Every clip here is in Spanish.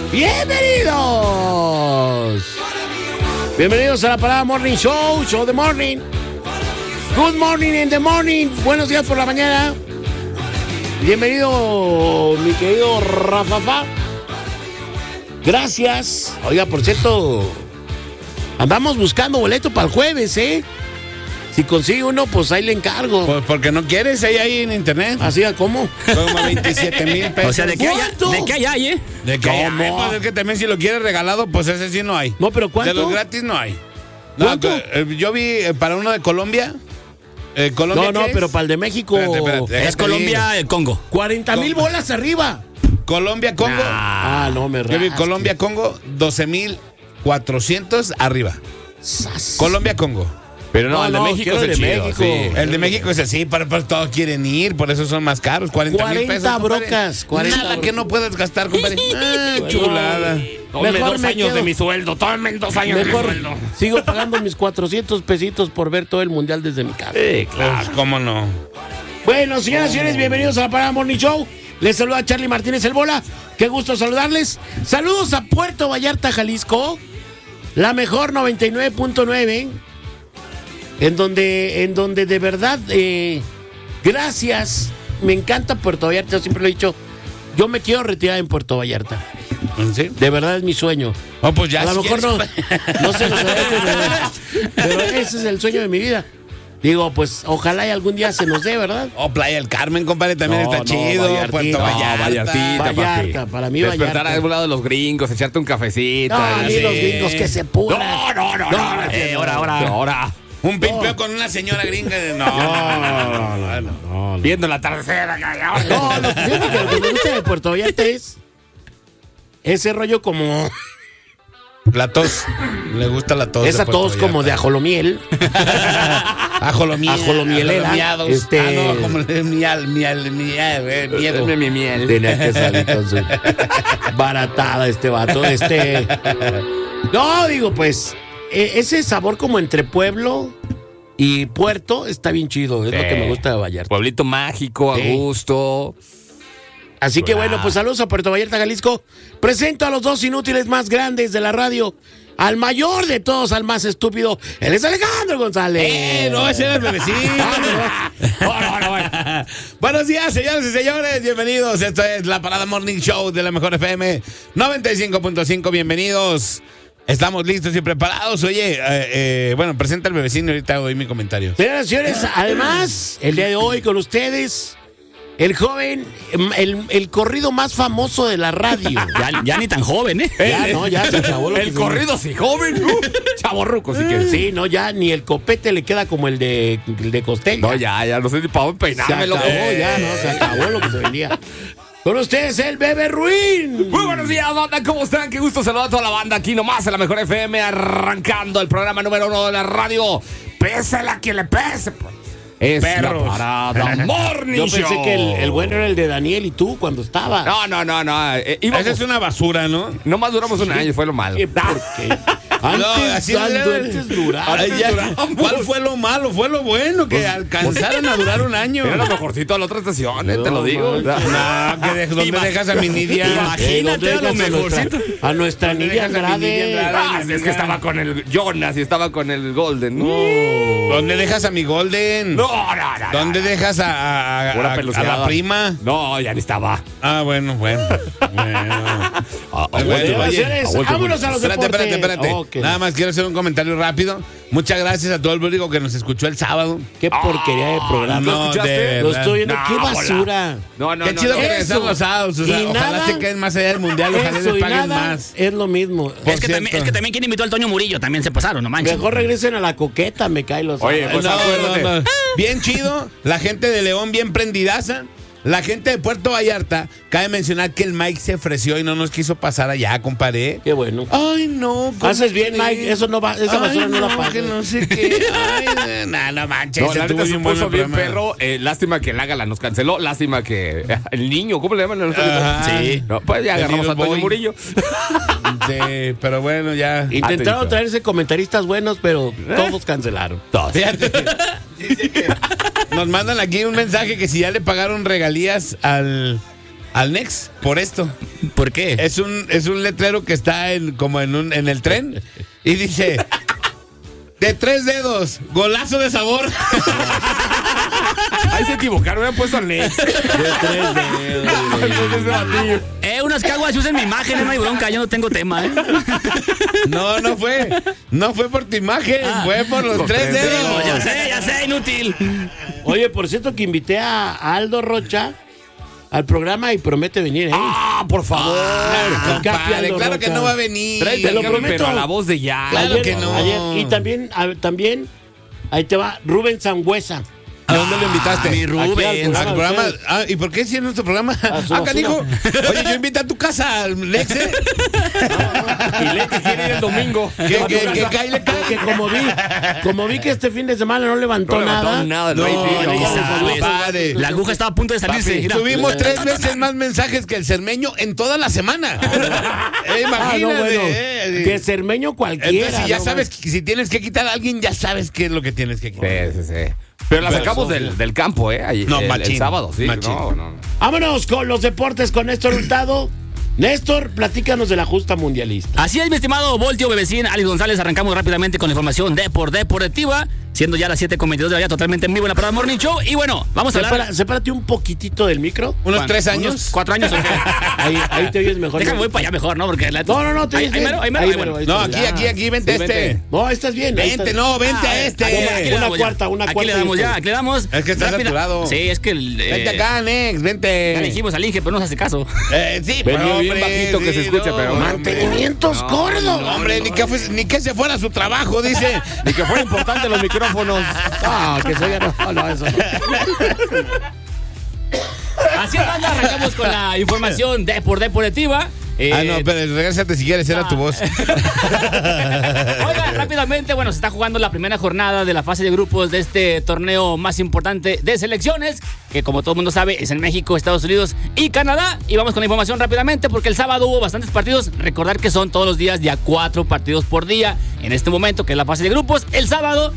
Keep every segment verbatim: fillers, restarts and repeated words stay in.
Bienvenidos. Bienvenidos a la Parada Morning Show, Show the Morning. Good morning in the morning. Buenos días por la mañana. Bienvenido, mi querido Rafafa. Gracias. Oiga, por cierto, andamos buscando boleto para el jueves, ¿eh? Si consigue uno, pues ahí le encargo. Pues porque no quieres, ahí hay en internet. ¿Así a cómo? Como veintisiete mil pesos. O sea, ¿de qué hay? ¿De qué hay, hay, eh? ¿De qué hay? ¿Cómo? Pues es que también si lo quieres regalado, pues ese sí no hay. No, pero ¿cuánto? De los gratis no hay. No, ¿Cuánto? eh, yo vi eh, para uno de Colombia. Eh, ¿Colombia No, no, qué pero es? para el de México. Espérate, espérate, déjate Es Colombia, digo. el Congo. cuarenta mil bolas arriba. Colombia, Congo. Ah, no me Yo vi rasques. Colombia, Congo, doce mil cuatrocientos arriba. Sas. Colombia, Congo. Pero no, No, el de no, México quiero es el el de chido, México. sí. El de México es así, pero, pero todos quieren ir, por eso son más caros, cuarenta mil pesos. cuarenta compadre. brocas, cuarenta Nada brocas. que no puedas gastar, compadre. Ah, Bueno. chulada. Tomen Mejor dos me años quedo- de mi sueldo, tomen dos años Mejor de mi sueldo. sigo pagando mis cuatrocientos pesitos por ver todo el mundial desde mi casa. Sí, claro. Ah, ¿cómo no? Bueno, señoras y señores, bienvenidos a la Parada Morning Show. Les saluda Charlie Martínez el Bola. Qué gusto saludarles. Saludos a Puerto Vallarta, Jalisco. La mejor noventa y nueve punto nueve. En donde, en donde de verdad, eh, gracias. Me encanta Puerto Vallarta, yo siempre lo he dicho. Yo me quiero retirar en Puerto Vallarta. ¿Sí? De verdad es mi sueño. Oh, pues ya, A lo si mejor no, quieres. no se los agradezco, pero, pero ese es el sueño de mi vida. Digo, pues ojalá y algún día se nos dé, ¿verdad? Oh, Playa del Carmen, compadre, también No, está no, chido. Vallartita. Puerto No, Vallarta. Vallartita, Vallarta, papi. para mí Despertar Vallarta. a un lado de los gringos, echarte un cafecito. No, a mí sí. los gringos que se pudran. No, no, no, no. No, Eh, no, ahora, no. ahora, ahora. Un pimpeo con una señora gringa. No, no, no, no. Viendo la tercera. No, lo que, fíjate que lo que me gusta de Puerto Vallarta es ese rollo como... La tos. Le gusta la tos. Esa de Puerto tos como de Vallarta. ajolomiel. Ajolomiel. Ajolomielera, ajolomiados. este- Ah, no, como de miel, miel, miel, eh, miedo. Dame mi miel. Tenía que salir con su baratada este vato. Este. No, digo, pues, eh, ese sabor como entre pueblo y puerto está bien chido. Es lo que me gusta de Vallarta. Pueblito mágico, a Sí. gusto. Así que bueno, pues saludos a Puerto Vallarta, Jalisco. Presento a los dos inútiles más grandes de la radio. Al mayor de todos, al más estúpido. Él es Alejandro González. Eh, no, ese era el bebecito. Bueno, bueno, bueno. Buenos días, señores y señores. Bienvenidos. Esto es la Parada Morning Show de la Mejor F M noventa y cinco punto cinco. Bienvenidos. Estamos listos y preparados. Oye, eh, eh, bueno, presenta el bebecito y ahorita doy mi comentario. Señoras y señores, además, el día de hoy con ustedes, el joven, el, el corrido más famoso de la radio. Ya, ya ni tan joven, ¿eh? Ya, no, ya se acabó lo El que- corrido sí, joven. Uh, chavorruco, si quieres. Sí, no, ya ni el copete le queda como el de, el de Costeña. No, ya, ya, no sé ni para dónde se peinarme, acabó, loco. ya, no, se acabó lo que se venía. Con ustedes, el Bebe Ruin. Muy buenos días, banda, ¿cómo están? Qué gusto saludar a toda la banda aquí nomás en la Mejor F M, arrancando el programa número uno de la radio. Pésela a quien le pese. Es Perros. la Parada Morning Yo pensé Show. que el, el bueno era el de Daniel y tú cuando estaba. No, no, no, no. Eh, íbamos- Esa es una basura, ¿no? Nomás duramos un año, fue lo malo. ¿Qué? ¿Por qué? Antes, No, así antes, debe- antes duraba. Ay, ya. ¿Cuál fue lo malo? Fue lo bueno, que alcanzaron a durar un año. Era lo mejorcito de la otra estación, eh, te lo digo. No, No, que de- ¿dónde Ima- dejas a mi Nidia? Eh, ¿dónde Imagínate a lo dejas a mejorcito. nuestra, a nuestra ¿Dónde Nidia dejas a mi Nidia Andrade? Andrade? Ah, es que estaba con el Jonas y estaba con el Golden. No, ¿Dónde dejas a mi Golden? no, no, no. ¿Dónde dejas a, a- a- Pura a- a peluceada. la prima? No, ya ni estaba. Ah, bueno, bueno. bueno. Ah, ah, Oye, bueno, Señoras y oye, señores, abuelo, vámonos a los Espérate, deportes. espérate, espérate. Ok. Nada más quiero hacer un comentario rápido. Muchas gracias a todo el público que nos escuchó el sábado. Qué porquería de programa. ¿lo escuchaste? Lo estoy viendo. No, ¡Qué bola. basura! No, no, Qué no, chido no. que regresan Eso. los sábados. O sea, Y ojalá nada- se queden más allá del mundial. Ojalá Eso les y paguen nada más. es lo mismo. Por Es que, también, cierto. es que también quien invitó al Toño Murillo también se pasaron, no manches. Mejor regresen a la coqueta, me cae los Oye, sábados. pues, acuérdate. Bien chido. La gente de León bien prendidaza. La gente de Puerto Vallarta, cabe mencionar que el Mike se ofreció y no nos quiso pasar allá, compadre. Qué bueno. Ay, no. ¿cómo Haces bien, crees? Mike. Eso no va, esa Ay, basura no, la no, pagas. que no sé qué. Ay, no, no manches. No, la estuvo neta se bien bueno puso el bien programa. perro. Eh, lástima que el Ágala nos canceló. Lástima que eh, el niño, ¿cómo le llaman? Ajá. Sí. No, pues ya El agarramos Little a Toño Boy. Murillo. Sí, pero bueno, ya. Intentaron Atento. traerse comentaristas buenos, pero todos cancelaron. Todos. Fíjate. Dice que nos mandan aquí un mensaje que si ya le pagaron regalías al al Nex por esto. ¿Por qué? Es un, es un letrero que está en, como en, un, en el tren y dice, de tres dedos, golazo de sabor. Ahí se equivocaron, me han puesto al Nex. De tres dedos. Eh, unas caguas usen mi imagen, no hay bronca, yo no tengo tema, ¿eh? No, no fue. No fue por tu imagen, Ah. fue por los tres Digo, dedos. ya sé, ya sé, inútil. Oye, por cierto que invité a Aldo Rocha al programa y promete venir, ¿eh? Ah, por favor. Ah, Capi Compadre, Aldo claro Rocha. que no va a venir. Tráete te lo al Capi, prometo. pero a la voz de ya. Claro Ayer- que no. ayer- y también, a- también, ahí te va, Rubén Sangüesa. ¿A dónde lo invitaste? Ah, mi Aquí Rubén. al Al programa. Ah, ¿y por qué si es nuestro programa? A su Ah, canijo. basura. Oye, yo invité a tu casa al Lex, ¿eh? Y le que quiere ir el domingo. Que, que, que cae, le cae. Porque como vi, como vi que este fin de semana no levantó, No levantó nada. nada el No, rating, no, no. sabes. padre. La aguja estaba a punto de salirse. Papi, mira. Tuvimos tres veces más mensajes que el Cermeño en toda la semana. Eh, Ah, imagínate. no, bueno, eh. que Cermeño cualquiera. Entonces, si ya no sabes, más. que si tienes que quitar a alguien, ya sabes qué es lo que tienes que quitar. Sí, sí, sí. Pero la Pero sacamos eso- del, del campo, ¿eh? Ahí, No, el, machín, el sábado, sí. machín. No, no. Vámonos con los deportes con Néstor Hurtado. Néstor, platícanos de la justa mundialista. Así es, mi estimado Voltio Bebecín, Alex González. Arrancamos rápidamente con la información de por deportiva, siendo ya las siete con veintidós de la mañana, totalmente en vivo en la Parada Morning Show. Y bueno, vamos a hablar. Separa- sepárate un poquitito del micro. ¿Unos ¿Cuánto? tres años? ¿Unos cuatro años o qué? Ahí, ahí te oyes mejor. Déjame, voy para allá mejor, ¿no? Porque la- No, no, no, te ahí, oyes ahí bien. mero, ahí mero, Ahí ahí mero, bueno. ahí No, está. aquí, aquí, aquí, vente Sí, este. vente. No, estás bien. ahí Vente, estás. no, vente Ah, a aquí le este. Una damos ya. cuarta, una Aquí cuarta le damos y ya, esto. aquí le damos. Es que está Rápida- saturado. Sí, es que el, eh, Vente acá, Nex, ya le vente. dijimos al Inge, pero no se hace caso. Eh, sí, Venía pero, bien hombre, bajito que se sí, escuche, no, pero- hombre. Mantenimientos gordos. No, hombre, ni que, fuese- ni que se fuera a su trabajo, dice. Ni que fuera importante los micrófonos. No, que soy no, no, eso no. Así es, banda, arrancamos con la información de por deportiva. Eh, Ah, no, pero regrésate si quieres, era ah. tu voz. Oiga, rápidamente, bueno, se está jugando la primera jornada de la fase de grupos de este torneo más importante de selecciones, que como todo el mundo sabe es en México, Estados Unidos y Canadá. Y vamos con la información rápidamente porque el sábado hubo bastantes partidos. Recordar que son todos los días de a cuatro partidos por día. En este momento, que es la fase de grupos, el sábado,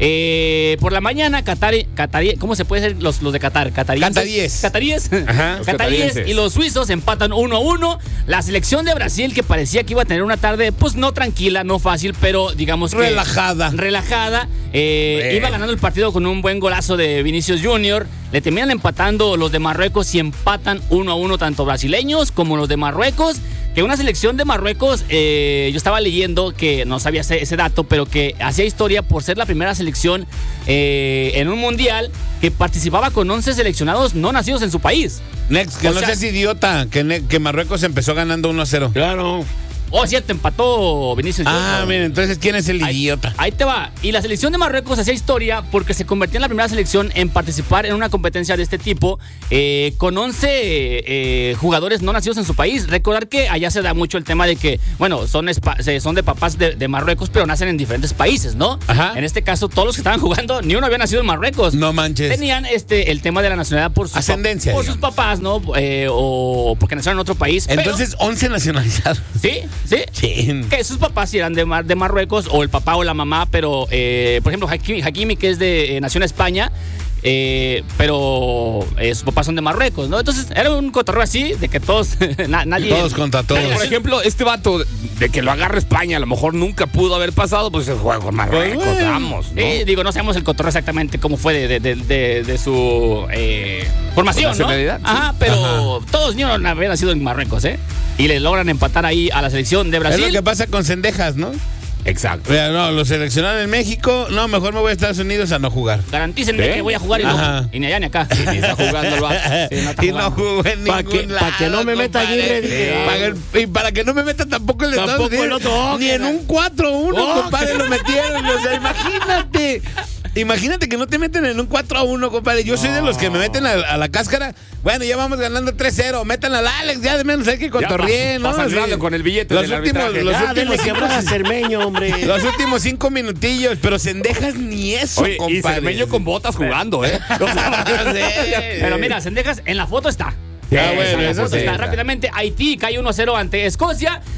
eh, por la mañana, Qatar, Qatarí, ¿cómo se puede decir los, los de Qatar? Qataríes. Qataríes. Qataríes. Ajá, los Qataríes qatarienses. y los suizos empatan uno a uno. La selección de Brasil, que parecía que iba a tener una tarde, pues no tranquila, no fácil, pero digamos que Relajada. relajada. Eh, Bueno. iba ganando el partido con un buen golazo de Vinicius Junior Le terminan empatando los de Marruecos y empatan uno a uno tanto brasileños como los de Marruecos. Que una selección de Marruecos, eh, yo estaba leyendo que no sabía ese, ese dato, pero que hacía historia por ser la primera selección eh, en un mundial que participaba con once seleccionados no nacidos en su país. Next, que O no sea- seas idiota, que, ne- que Marruecos empezó ganando uno a cero. Claro. Oh, cierto, empató Vinicius Ah, Junior mira, entonces, ¿quién es el Ahí- idiota? Ahí te va. Y la selección de Marruecos hacía historia porque se convertía en la primera selección en participar en una competencia de este tipo eh, con once eh, jugadores no nacidos en su país. Recordar que allá se da mucho el tema de que, bueno, son, espa- se- son de papás de, de Marruecos, pero nacen en diferentes países, ¿no? Ajá. En este caso, todos los que estaban jugando, ni uno había nacido en Marruecos. No manches. Tenían este, el tema de la nacionalidad por sus, Ascendencia, por sus digamos. papás, ¿no? Eh, o porque nacieron en otro país. pero- Entonces, once nacionalizados. sí, sí. Chin. Que sus papás sí eran de, Mar- de Marruecos, o el papá o la mamá, pero, eh, por ejemplo, Hakimi, Hakimi, que es de eh, nació en España, eh, pero eh, sus papás son de Marruecos, ¿no? Entonces, era un cotorreo así, de que todos, na- nadie... Todos contra todos. Por ejemplo, este vato de que lo agarra España, a lo mejor nunca pudo haber pasado, pues se juega con Marruecos, Pues, bueno. vamos, ¿no? Sí, digo, no sabemos el cotorreo exactamente cómo fue de, de, de, de- de su eh, formación, ¿no? nacionalidad, sí. Ajá, pero todos ni uno habían nacido en Marruecos, ¿eh? Y le logran empatar ahí a la selección de Es Brasil. lo que pasa con Cendejas, ¿no? Exacto. Mira, no, lo seleccionaron en México. No, mejor me voy a Estados Unidos a no jugar. Garantícenme ¿Sí? que voy a jugar y, no, Ajá. y ni allá ni acá. Y ni está jugando el vato. Sí, no está y no jugando. jugó en Pa' ningún que- lado, pa' que no me meta compadre. Aguirre, dije, Para que- y para que no me meta tampoco el Estados Tampoco Unidos. el otro, Ni en cara. un cuatro uno, Oh, compadre, que- lo metieron. O sea, imagínate. Imagínate que no te meten en un cuatro a uno, compadre. Yo soy de los que me meten a, a la cáscara. Bueno, ya vamos ganando tres cero. Metan al Alex, ya de menos hay que cotorreen, ¿no? pa- pa' sangrarle Sí. con el billete Los del últimos, arbitraje. los Ya, denle últimos quebrada a cinco, Cermeño, hombre. los últimos cinco minutillos, pero Cendejas ni eso, Oye, y compadre. Cermeño con botas jugando, ¿eh? O sea, Sí. Pero mira, Sendejas, en la foto está. Ah, bueno, En la eso foto sí, está. está. Rápidamente, Haití cae uno a cero ante Escocia.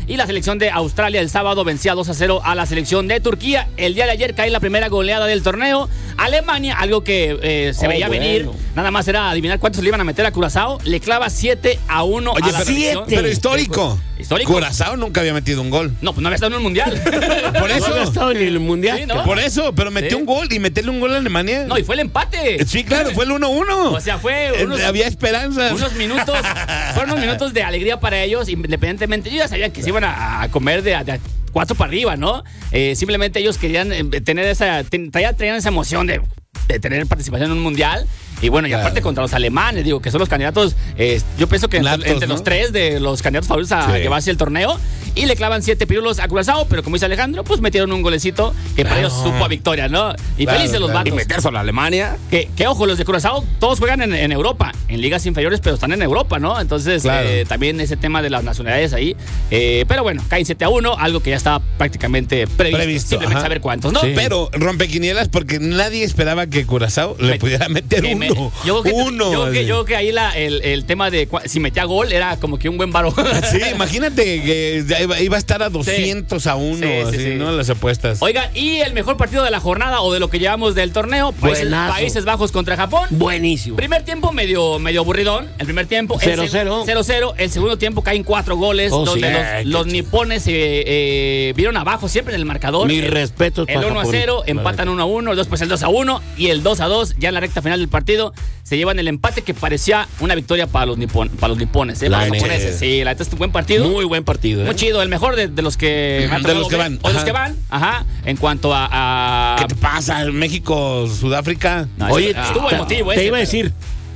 Y la selección de Australia el sábado vencía dos a cero a la selección de Turquía. El día de ayer cae la primera goleada del torneo. Alemania, algo que eh, se Oh, veía bueno. venir, nada más era adivinar cuántos le iban a meter a Curazao. Le clava siete a uno Oye, a la pero, selección. pero histórico. ¿Histórico? Curazao nunca había metido un gol. No, pues no había estado en un mundial. Por No eso. había estado en el mundial. Sí, ¿no? Por eso, pero metió Sí. un gol y meterle un gol a Alemania. No, y fue el empate. Sí, claro, fue el uno uno. O sea, fue unos- Eh, Había esperanzas. Unos minutos, fueron unos minutos de alegría para ellos, independientemente. Ellos ya sabían que se iban a, a comer de, de cuatro para arriba, ¿no? Eh, simplemente ellos querían eh, tener esa, ten- traían, traían esa emoción de, de tener participación en un mundial. Y bueno, y Claro. aparte contra los alemanes, digo, que son los candidatos, eh, yo pienso que entre, Natos, entre ¿no? los tres de los candidatos favoritos a Sí. llevarse el torneo. Y le clavan siete pirulos a Curazao, pero como dice Alejandro, pues metieron un golecito que para ellos supo a victoria, ¿no? Y Claro, felices los claro. Y vatos. meter solo a Alemania. Que, que ojo, los de Curazao todos juegan en, en Europa, en ligas inferiores, pero están en Europa, ¿no? Entonces, Claro. eh, también ese tema de las nacionalidades ahí. Eh, pero bueno, caen siete a uno, algo que ya estaba prácticamente previsto. Previsto, simplemente ajá. saber cuántos, ¿no? Sí. Pero rompequinielas porque nadie esperaba que Curazao le Me- pudiera meter que uno. me- yo creo que, uno. yo creo que, así. yo creo que ahí la, el, el tema de cua- si metía gol era como que un buen varo. Sí, imagínate que ya iba, iba a estar a doscientos a uno, Sí, sí, así, sí. ¿no? Las apuestas. Oigan, y el mejor partido de la jornada o de lo que llevamos del torneo, Países, Buenazo. Países Bajos contra Japón. Buenísimo. Primer tiempo medio, medio aburridón. El primer tiempo. cero el seg- cero. cero cero. El segundo tiempo caen cuatro goles. Oh, donde sí. los, Eh, los qué nipones eh, eh, vieron abajo siempre en el marcador. Mis El- respetos El para uno a Japón. cero, empatan uno a uno, después el dos a uno y el dos a dos, ya en la recta final del partido, se llevan el empate que parecía una victoria para los, nipon, para los nipones, ¿eh? La Para los neta. japoneses. Sí, la neta es un buen partido. Muy buen partido. ¿eh? Muy chido, el mejor de, de los que me han De tocado los que ver, van, o de los ajá. que van, ajá. En cuanto a. a- ¿Qué te pasa? México, Sudáfrica. No, Oye, ese- estuvo te- emotivo te ese, iba a pero- decir,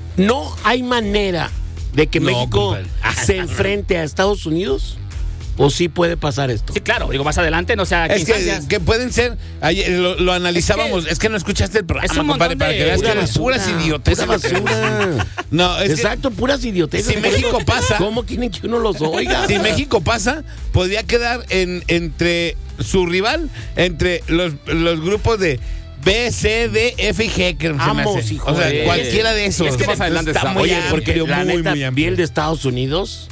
no hay manera de que No, México compadre. se enfrente a Estados Unidos, o sí puede pasar esto. Sí, claro, digo, más adelante, no sea. Es que, que pueden ser, ayer lo, lo analizábamos, Es que- es que, no escuchaste el programa, es un compadre, montón para de- que veas que Pura eres puras basura, idioteces. pura basura. No, es que Exacto, puras idioteces. si México pasa- ¿Cómo quieren que uno los oiga? si México pasa, podría quedar en, entre su rival, entre los, los grupos de B, C, D, F y G, que se me Vamos, hace. hijo O sea, de- cualquiera de esos. Es que más adelante está está- muy Oye, porque amplio, la muy, neta, muy amplio. bien de Estados Unidos,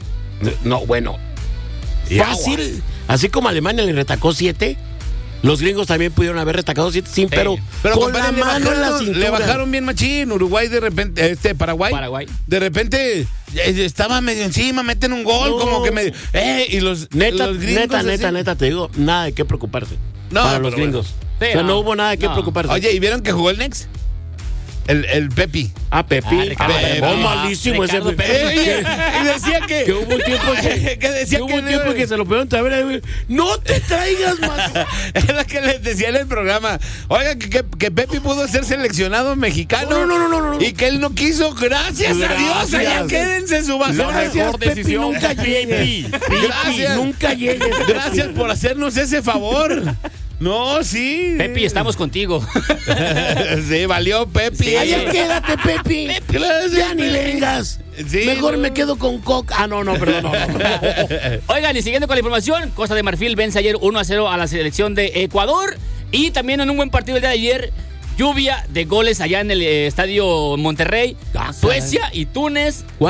no, bueno, Y fácil, aguas. así como Alemania le retacó siete, los gringos también pudieron haber retacado siete, sí, pero, Pero con compadre, la le mano en la bajaron, cintura. le bajaron bien machín. Uruguay de repente, este, Paraguay. Paraguay. De repente eh, estaba medio encima, meten un gol, No. como que medio. Eh, y los, Neta, los gringos neta, así. neta, neta, te digo, nada de qué preocuparse. No, para los pero bueno. gringos. Sí, o sea, no, no. hubo nada de qué No. preocuparse. Oye, ¿y vieron que jugó el Next? El, el Pepi. ah, Pepi. Ah, Ricardo Ah, Pepi. oh, Ah, malísimo Ricardo ese Pepi. Pepi. Eh, y, y decía que. Que hubo un tiempo que, que decía que hubo que un tiempo que se lo pudieron traer. No te traigas más. Es lo que les decía en el programa. Oiga, que, que, que Pepi pudo ser seleccionado mexicano. No, no, no, no, no, no. Y que él no quiso. Gracias, a Dios. Gracias. Ya quédense su basura. La mejor Pepi, decisión. nunca llegues. Pepi, Gracias. nunca llegues. Gracias por hacernos ese favor. No, sí. Pepi, estamos contigo. Sí, valió Pepi. Allá quédate, Pepi. Gracias, Ya ni Pepi. vengas. Sí, Mejor no. me quedo con Coca. Ah, no, no, perdón. No, no. Oigan, y siguiendo con la información, Costa de Marfil vence ayer uno a cero a la selección de Ecuador. Y también en un buen partido el día de ayer, lluvia de goles allá en el eh, estadio Monterrey. Ah, Suecia y Túnez